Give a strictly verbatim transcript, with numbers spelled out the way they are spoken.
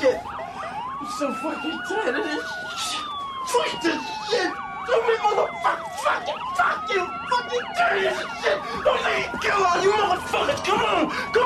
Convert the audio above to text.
shit. I'm so fucking tired of this shit. Fuck this shit. Don't be motherfucker. Fucking fuck you. Fucking dirty as shit. Don't let me kill all you motherfuckers. Come on. Come